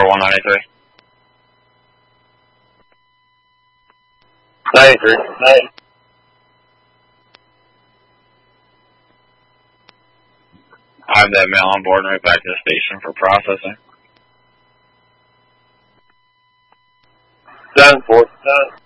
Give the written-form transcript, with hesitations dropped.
for 193. 93. I have that mail on board and right back to the station for processing. 7-4.